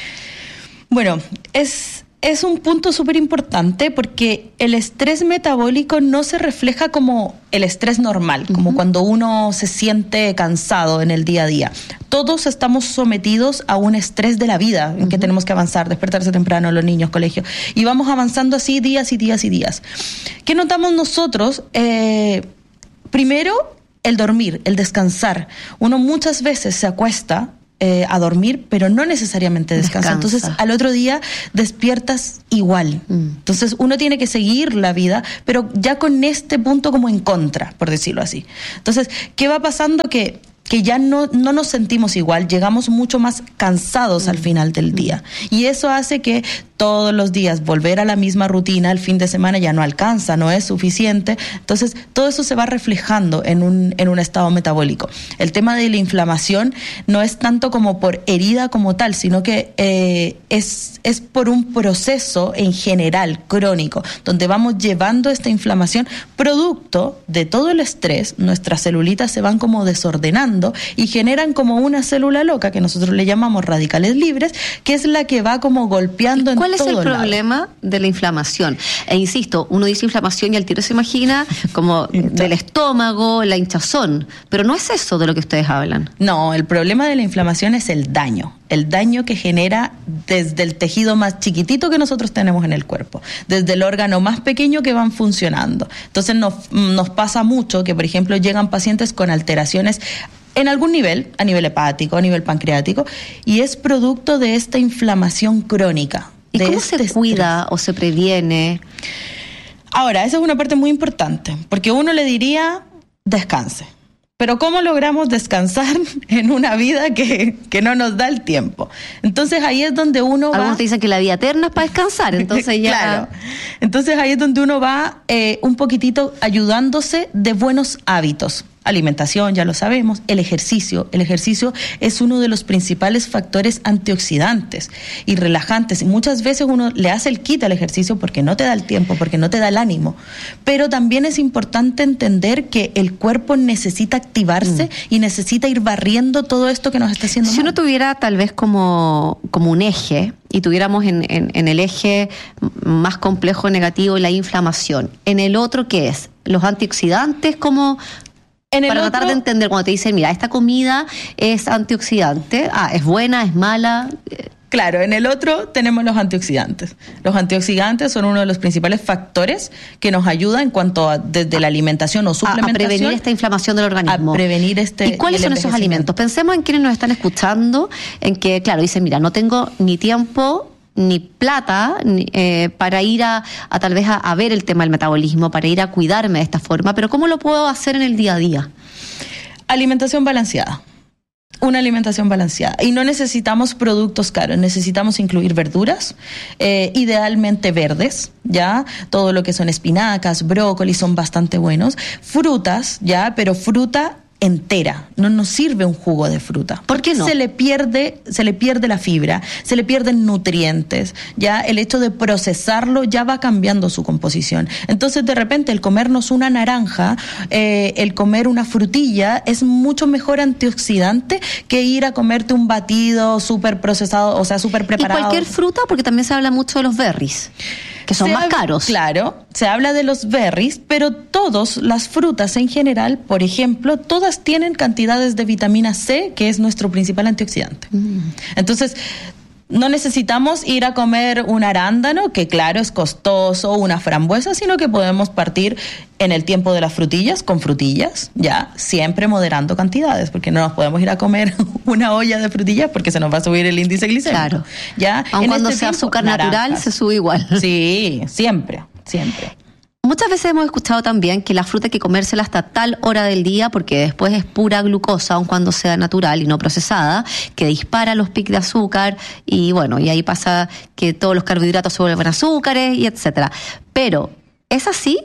Bueno, es... Es un punto súper importante porque el estrés metabólico no se refleja como el estrés normal, uh-huh. como cuando uno se siente cansado en el día a día. Todos estamos sometidos a un estrés de la vida en uh-huh. que tenemos que avanzar, despertarse temprano, los niños, colegio, y vamos avanzando así días y días y días. ¿Qué notamos nosotros? Eh, primero, el dormir, el descansar. Uno muchas veces se acuesta Eh, a dormir, pero no necesariamente descansa. Descansa. Entonces, al otro día despiertas igual. Mm. Entonces, uno tiene que seguir la vida, pero ya con este punto como en contra, por decirlo así. Entonces, ¿qué va pasando? Que que ya no, no nos sentimos igual, llegamos mucho más cansados mm. al final del día. Y eso hace que todos los días volver a la misma rutina el fin de semana ya no alcanza, no es suficiente. Entonces, todo eso se va reflejando en un, en un estado metabólico. El tema de la inflamación no es tanto como por herida como tal, sino que eh, es, es por un proceso en general, crónico, donde vamos llevando esta inflamación producto de todo el estrés. Nuestras celulitas se van como desordenando y generan como una célula loca que nosotros le llamamos radicales libres, que es la que va como golpeando en todo lado. ¿Cuál es el problema de la inflamación? E insisto, uno dice inflamación y al tiro se imagina como del estómago, la hinchazón, pero no es eso de lo que ustedes hablan. No, el problema de la inflamación es el daño, el daño que genera desde el tejido más chiquitito que nosotros tenemos en el cuerpo, desde el órgano más pequeño que van funcionando. Entonces nos, nos pasa mucho que, por ejemplo, llegan pacientes con alteraciones en algún nivel, a nivel hepático, a nivel pancreático, y es producto de esta inflamación crónica. ¿Y cómo este se cuida o se previene? Ahora, esa es una parte muy importante, porque uno le diría, descanse. Pero ¿cómo logramos descansar en una vida que, que no nos da el tiempo? Entonces ahí es donde uno va... Algunos te dicen que la vida eterna es para descansar, entonces ya... Claro. Entonces ahí es donde uno va eh, un poquitito ayudándose de buenos hábitos. Alimentación, ya lo sabemos, el ejercicio. El ejercicio es uno de los principales factores antioxidantes y relajantes. Y muchas veces uno le hace el quita al ejercicio porque no te da el tiempo, porque no te da el ánimo. Pero también es importante entender que el cuerpo necesita activarse mm. y necesita ir barriendo todo esto que nos está haciendo mal. Si uno tuviera tal vez como, como un eje, y tuviéramos en, en, en el eje más complejo negativo la inflamación, ¿en el otro qué es? ¿Los antioxidantes como...? En el Para otro, tratar de entender cuando te dicen, mira, esta comida es antioxidante, ah, es buena, es mala. Claro, en el otro tenemos los antioxidantes. Los antioxidantes son uno de los principales factores que nos ayudan en cuanto a desde la alimentación o suplementación. A, a prevenir esta inflamación del organismo. A prevenir este. ¿Y cuáles son esos alimentos? Pensemos en quienes nos están escuchando, en que, claro, dicen, mira, no tengo ni tiempo ni plata ni, eh, para ir a, a tal vez a, a ver el tema del metabolismo, para ir a cuidarme de esta forma, pero ¿cómo lo puedo hacer en el día a día? Alimentación balanceada. Una alimentación balanceada. Y no necesitamos productos caros, necesitamos incluir verduras, eh, idealmente verdes, ¿ya? Todo lo que son espinacas, brócolis son bastante buenos. Frutas, ¿ya? Pero fruta entera, no nos sirve un jugo de fruta. ¿Por qué no? Se le pierde, se le pierde la fibra, se le pierden nutrientes, ya el hecho de procesarlo ya va cambiando su composición. Entonces, de repente, el comernos una naranja, eh, el comer una frutilla, es mucho mejor antioxidante que ir a comerte un batido súper procesado, o sea, súper preparado. ¿Y cualquier fruta? Porque también se habla mucho de los berries, que son se más habla, caros. Claro, se habla de los berries, pero todas las frutas en general, por ejemplo, todas tienen cantidades de vitamina C, que es nuestro principal antioxidante. Mm. Entonces, no necesitamos ir a comer un arándano, que claro, es costoso, una frambuesa, sino que podemos partir en el tiempo de las frutillas, con frutillas, ya, siempre moderando cantidades, porque no nos podemos ir a comer una olla de frutillas porque se nos va a subir el índice glicémico. Claro. Ya, aun en cuando este sea tiempo, azúcar naranjas. natural, se sube igual. Sí, siempre, siempre. Muchas veces hemos escuchado también que la fruta hay que comérsela hasta tal hora del día porque después es pura glucosa, aun cuando sea natural y no procesada, que dispara los picos de azúcar y bueno, y ahí pasa que todos los carbohidratos se vuelven azúcares y etcétera. Pero, ¿es así?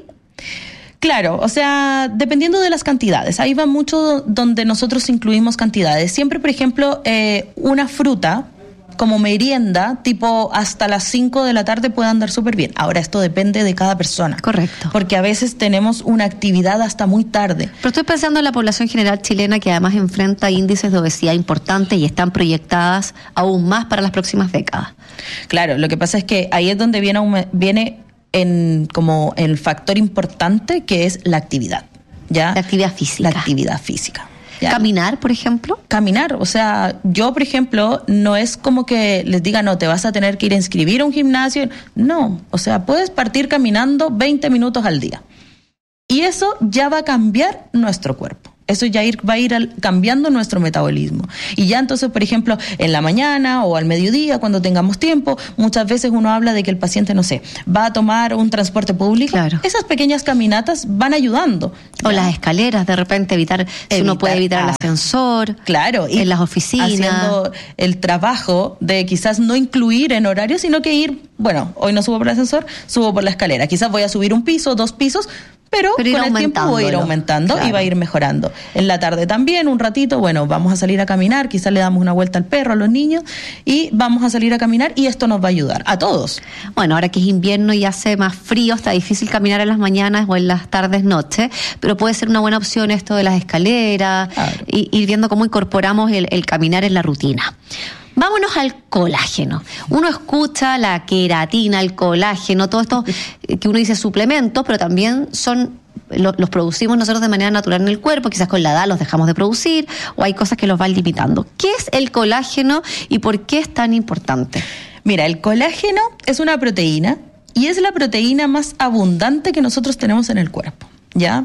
Claro, o sea, dependiendo de las cantidades, ahí va mucho donde nosotros incluimos cantidades. Siempre, por ejemplo, eh, una fruta como merienda, tipo hasta las cinco de la tarde puede andar súper bien. Ahora, esto depende de cada persona. Correcto. Porque a veces tenemos una actividad hasta muy tarde. Pero estoy pensando en la población general chilena que además enfrenta índices de obesidad importantes y están proyectadas aún más para las próximas décadas. Claro, lo que pasa es que ahí es donde viene, viene en como el factor importante que es la actividad. ¿Ya? La actividad física. La actividad física. ¿Ya? Caminar, por ejemplo. Caminar, o sea, yo, por ejemplo, no es como que les diga, no, te vas a tener que ir a inscribir a un gimnasio. No, o sea, puedes partir caminando veinte minutos al día. Y eso ya va a cambiar nuestro cuerpo. Eso ya ir, va a ir al, cambiando nuestro metabolismo. Y ya entonces, por ejemplo, en la mañana o al mediodía, cuando tengamos tiempo, muchas veces uno habla de que el paciente, no sé, va a tomar un transporte público. Claro. Esas pequeñas caminatas van ayudando. O ¿ya? Las escaleras, de repente evitar, evitar si uno puede evitar ah, el ascensor. Claro. Y en las oficinas. Haciendo el trabajo de quizás no incluir en horario, sino que ir, bueno, hoy no subo por el ascensor, subo por la escalera. Quizás voy a subir un piso, dos pisos, Pero, Pero con el tiempo voy a ir aumentando, claro, y va a ir mejorando. En la tarde también, un ratito, bueno, vamos a salir a caminar, quizás le damos una vuelta al perro, a los niños, y vamos a salir a caminar y esto nos va a ayudar, a todos. Bueno, ahora que es invierno y hace más frío, está difícil caminar en las mañanas o en las tardes, noches, pero puede ser una buena opción esto de las escaleras, claro, y ir viendo cómo incorporamos el, el caminar en la rutina. Vámonos al colágeno. Uno escucha la queratina, el colágeno, todo esto que uno dice suplementos, pero también son lo, los producimos nosotros de manera natural en el cuerpo, quizás con la edad los dejamos de producir o hay cosas que los van limitando. ¿Qué es el colágeno y por qué es tan importante? Mira, el colágeno es una proteína y es la proteína más abundante que nosotros tenemos en el cuerpo, ¿ya?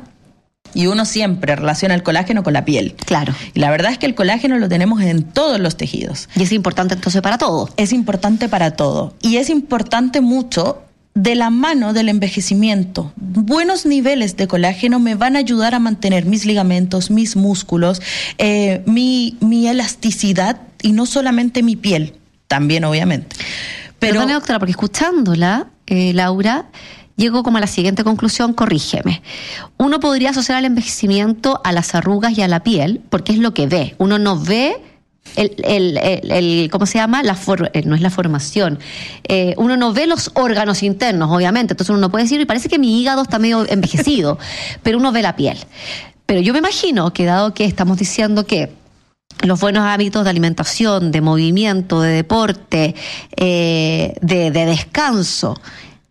Y uno siempre relaciona el colágeno con la piel. Claro. Y la verdad es que el colágeno lo tenemos en todos los tejidos. Y es importante entonces para todo. Es importante para todo. Y es importante mucho de la mano del envejecimiento. Buenos niveles de colágeno me van a ayudar a mantener mis ligamentos, mis músculos, eh, mi, mi elasticidad y no solamente mi piel, también obviamente. Pero, Perdone, doctora, porque escuchándola, eh, Laura, llego como a la siguiente conclusión, corrígeme. Uno podría asociar el envejecimiento a las arrugas y a la piel, porque es lo que ve. Uno no ve el, el, el, el ¿cómo se llama? La for, eh, no es la formación. Eh, uno no ve los órganos internos, obviamente. Entonces uno no puede decir, y parece que mi hígado está medio envejecido, pero uno ve la piel. Pero yo me imagino que dado que estamos diciendo que los buenos hábitos de alimentación, de movimiento, de deporte, eh, de, de descanso,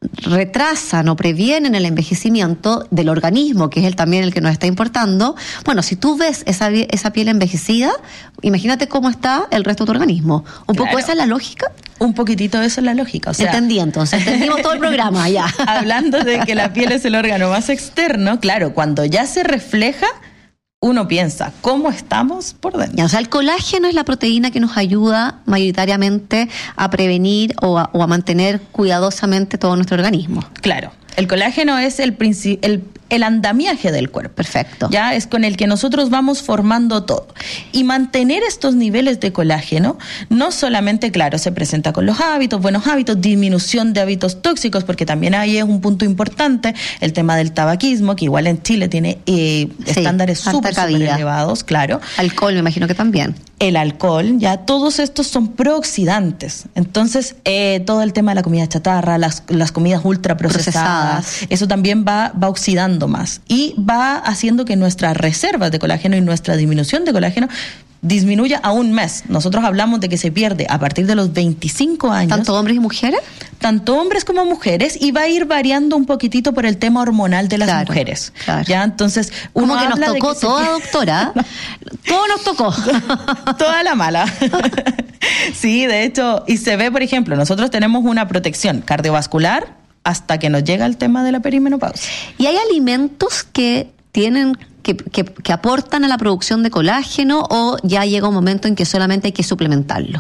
retrasan o previenen el envejecimiento del organismo, que es el también el que nos está importando. Bueno, si tú ves esa, esa piel envejecida, imagínate cómo está el resto de tu organismo. ¿Un Claro. poco esa es la lógica? Un poquitito eso es la lógica. O sea, Entendí entonces, entendimos todo el programa ya. hablando de que la piel es el órgano más externo, claro, cuando ya se refleja, uno piensa, ¿cómo estamos por dentro? Ya, o sea, el colágeno es la proteína que nos ayuda mayoritariamente a prevenir o a, o a mantener cuidadosamente todo nuestro organismo. Claro, el colágeno es el, princi- el, el andamiaje del cuerpo. Perfecto. Ya es con el que nosotros vamos formando todo. Y mantener estos niveles de colágeno, no solamente, claro, se presenta con los hábitos, buenos hábitos, disminución de hábitos tóxicos, porque también ahí es un punto importante, el tema del tabaquismo, que igual en Chile tiene eh, Sí, estándares alta súper, súper cabida. elevados, claro. Alcohol, me imagino que también. El alcohol, ya todos estos son prooxidantes. Entonces, eh, todo el tema de la comida chatarra, las, las comidas ultraprocesadas, Procesadas. eso también va, va oxidando más y va haciendo que nuestras reservas de colágeno y nuestra disminución de colágeno disminuya a un mes. Nosotros hablamos de que se pierde a partir de los veinticinco años. ¿Tanto hombres y mujeres? Tanto hombres como mujeres, y va a ir variando un poquitito por el tema hormonal de las Claro, mujeres. claro. Ya, entonces, uno Como que nos habla de tocó que se toda, pierde- doctora. Todo nos tocó. Toda la mala. Sí, de hecho, y se ve, por ejemplo, nosotros tenemos una protección cardiovascular hasta que nos llega el tema de la perimenopausia. ¿Y hay alimentos que tienen que, que, que aportan a la producción de colágeno o ya llega un momento en que solamente hay que suplementarlo?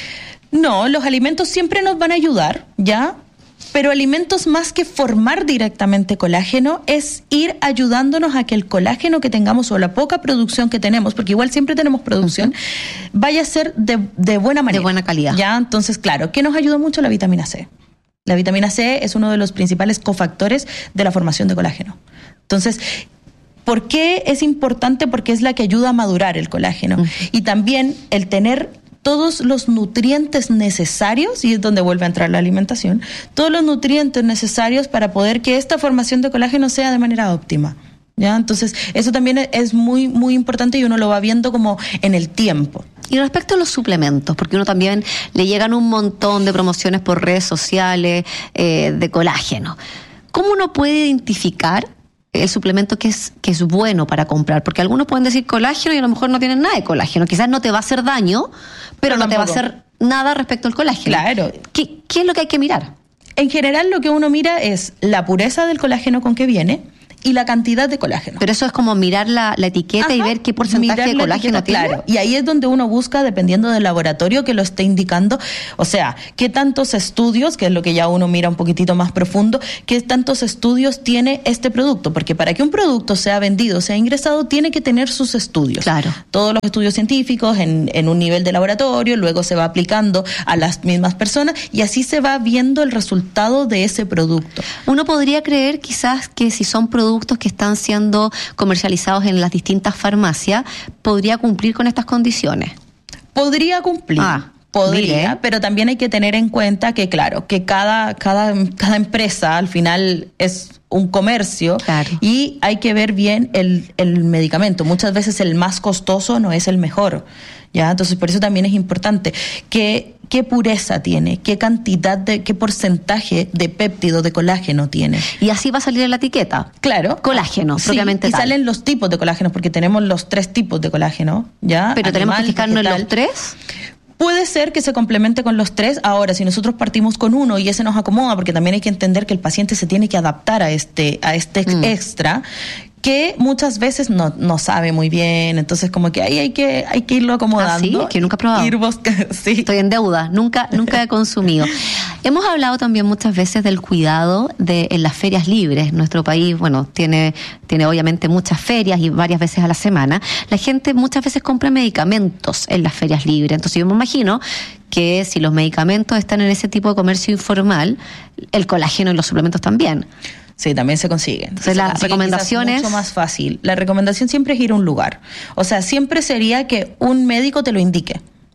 No, los alimentos siempre nos van a ayudar, ¿ya? Pero alimentos más que formar directamente colágeno es ir ayudándonos a que el colágeno que tengamos o la poca producción que tenemos, porque igual siempre tenemos producción, vaya a ser de, de buena manera. De buena calidad. Ya, entonces, claro, ¿qué nos ayuda mucho? La vitamina C. La vitamina C es uno de los principales cofactores de la formación de colágeno. Entonces, ¿por qué es importante? Porque es la que ayuda a madurar el colágeno. Uh-huh. Y también el tener todos los nutrientes necesarios, y es donde vuelve a entrar la alimentación, todos los nutrientes necesarios para poder que esta formación de colágeno sea de manera óptima. ¿Ya? Entonces, eso también es muy, muy importante y uno lo va viendo como en el tiempo. Y respecto a los suplementos, porque uno también le llegan un montón de promociones por redes sociales eh, de colágeno. ¿Cómo uno puede identificar el suplemento que es, que es bueno para comprar? Porque algunos pueden decir colágeno y a lo mejor no tienen nada de colágeno. Quizás no te va a hacer daño, pero, Pero no te va a tampoco. hacer nada respecto al colágeno. Claro. ¿Qué, qué es lo que hay que mirar? En general, lo que uno mira es la pureza del colágeno con que viene y la cantidad de colágeno. Pero eso es como mirar la, la etiqueta Ajá, y ver qué porcentaje mirar de la colágeno etiqueta, tiene. Claro, y ahí es donde uno busca, dependiendo del laboratorio que lo esté indicando, o sea, qué tantos estudios, que es lo que ya uno mira un poquitito más profundo, qué tantos estudios tiene este producto, porque para que un producto sea vendido, sea ingresado, tiene que tener sus estudios. Claro. Todos los estudios científicos en, en un nivel de laboratorio, luego se va aplicando a las mismas personas y así se va viendo el resultado de ese producto. Uno podría creer quizás que si son productos que están siendo comercializados en las distintas farmacias, podría cumplir con estas condiciones. Podría cumplir. Ah, Podría, mire. pero también hay que tener en cuenta que, claro, que cada, cada, cada empresa al final es un comercio. Claro. Y hay que ver bien el, el medicamento. Muchas veces el más costoso no es el mejor, ¿ya? Entonces, por eso también es importante que qué pureza tiene, qué cantidad de, qué porcentaje de péptido de colágeno tiene. Y así va a salir en la etiqueta. Claro. Colágeno, Sí, propiamente y tal. salen los tipos de colágeno, porque tenemos los tres tipos de colágeno, ¿ya? Pero tenemos que Animal, fijarnos en los vegetal. tres. Puede ser que se complemente con los tres. Ahora, si nosotros partimos con uno y ese nos acomoda, porque también hay que entender que el paciente se tiene que adaptar a este, a este Mm. extra, que muchas veces no, no sabe muy bien. Entonces, como que ahí hay que, hay que irlo acomodando. ¿Ah, sí? Que nunca he probado. Ir busca- sí. Estoy en deuda, nunca, nunca he consumido. Hemos hablado también muchas veces del cuidado de en las ferias libres. Nuestro país, bueno, tiene, tiene obviamente muchas ferias y varias veces a la semana. La gente muchas veces compra medicamentos en las ferias libres. Entonces yo me imagino que si los medicamentos están en ese tipo de comercio informal, el colágeno y los suplementos también. Sí, también se consigue. Entonces, Se las consigue recomendaciones- quizás mucho más fácil. La recomendación siempre es ir a un lugar. O sea, siempre sería que un médico te lo indique.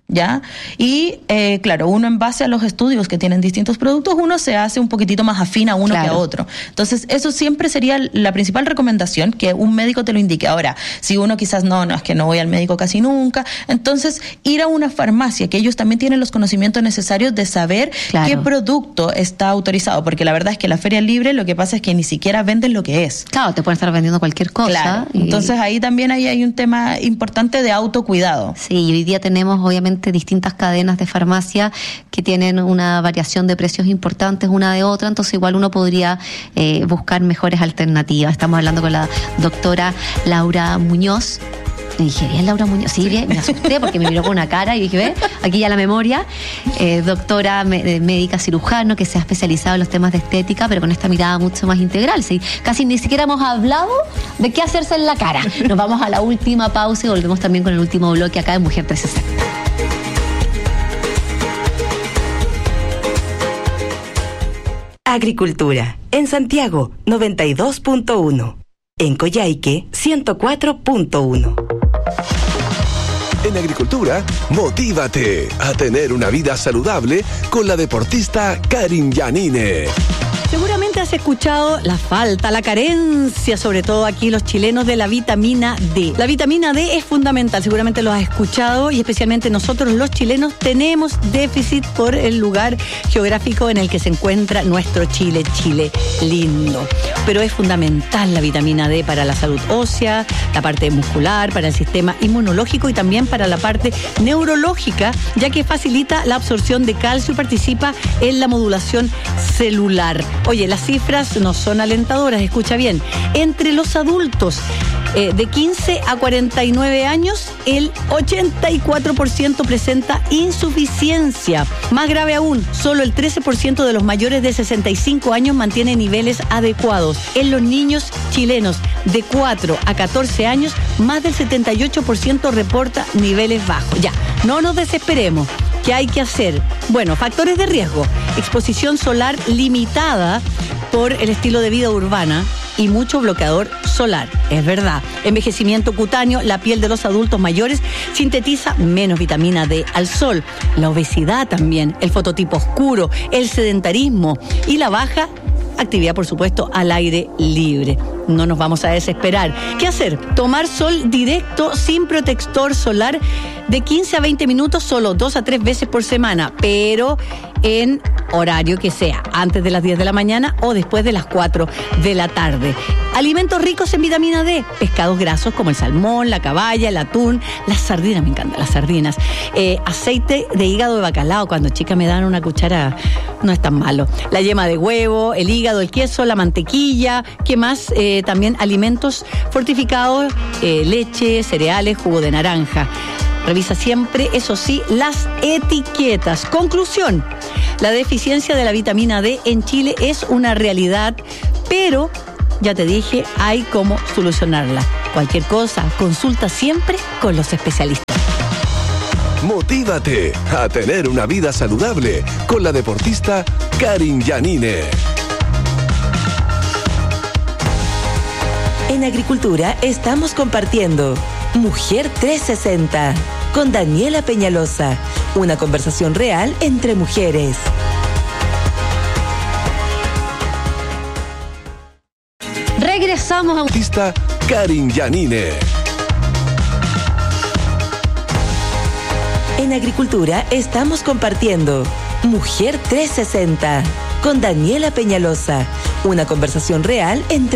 ¿ya? Y, eh, claro, uno en base a los estudios que tienen distintos productos, uno se hace un poquitito más afín a uno claro. que a otro. Entonces, eso siempre sería la principal recomendación, que un médico te lo indique. Ahora, si uno quizás no, no, es que no voy al médico casi nunca, entonces ir a una farmacia, que ellos también tienen los conocimientos necesarios de saber claro. qué producto está autorizado, porque la verdad es que la feria libre lo que pasa es que ni siquiera venden lo que es. Claro, te pueden estar vendiendo cualquier cosa. Claro. Y... Entonces, ahí también hay, hay un tema importante de autocuidado. Sí, y hoy día tenemos obviamente distintas cadenas de farmacia que tienen una variación de precios importantes una de otra, entonces igual uno podría eh, buscar mejores alternativas. Estamos hablando con la doctora Laura Muñoz. Me dije, bien, Laura Muñoz. Sí, bien, me asusté porque me miró con una cara y dije, ve, aquí ya la memoria. Eh, doctora me, médica cirujano que se ha especializado en los temas de estética, pero con esta mirada mucho más integral. Sí, casi ni siquiera hemos hablado de qué hacerse en la cara. Nos vamos a la última pausa y volvemos también con el último bloque acá en Mujer trescientos sesenta. Agricultura. En Santiago, noventa y dos punto uno. En Coyhaique, ciento cuatro punto uno. En Agricultura, motívate a tener una vida saludable con la deportista Karin Yanine. Seguramente has escuchado la falta, la carencia, sobre todo aquí los chilenos, de la vitamina D. La vitamina D es fundamental, seguramente lo has escuchado, y especialmente nosotros los chilenos tenemos déficit por el lugar geográfico en el que se encuentra nuestro Chile, Chile lindo. Pero es fundamental la vitamina D para la salud ósea, la parte muscular, para el sistema inmunológico y también para la parte neurológica, ya que facilita la absorción de calcio y participa en la modulación celular. Oye, las cifras no son alentadoras, escucha bien. Entre los adultos eh, de quince a cuarenta y nueve años, el ochenta y cuatro por ciento presenta insuficiencia. Más grave aún, solo el trece por ciento de los mayores de sesenta y cinco años mantiene niveles adecuados. En los niños chilenos de cuatro a catorce años, más del setenta y ocho por ciento reporta niveles bajos. Ya, no nos desesperemos. ¿Qué hay que hacer? Bueno, factores de riesgo: exposición solar limitada por el estilo de vida urbana y mucho bloqueador solar, es verdad. Envejecimiento cutáneo, la piel de los adultos mayores sintetiza menos vitamina D al sol. La obesidad también, el fototipo oscuro, el sedentarismo y la baja actividad, por supuesto, al aire libre. No nos vamos a desesperar. ¿Qué hacer? Tomar sol directo sin protector solar de quince a veinte minutos, solo dos a tres veces por semana, pero en horario que sea, antes de las diez de la mañana o después de las cuatro de la tarde. Alimentos ricos en vitamina D, pescados grasos como el salmón, la caballa, el atún, las sardinas, me encantan las sardinas, eh, aceite de hígado de bacalao, cuando chica me dan una cuchara, no es tan malo, la yema de huevo, el hígado, el queso, la mantequilla, ¿qué más? Eh, también alimentos fortificados, eh, leche, cereales, jugo de naranja. Revisa siempre, eso sí, las etiquetas. Conclusión: la deficiencia de la vitamina D en Chile es una realidad, pero ya te dije, hay cómo solucionarla. Cualquier cosa, consulta siempre con los especialistas. Motívate a tener una vida saludable con la deportista Karin Yanine. En Agricultura estamos compartiendo Mujer trescientos sesenta con Daniela Peñalosa, una conversación real entre mujeres. Regresamos a Artista Karin Yanine. En Agricultura estamos compartiendo Mujer trescientos sesenta con Daniela Peñalosa, una conversación real entre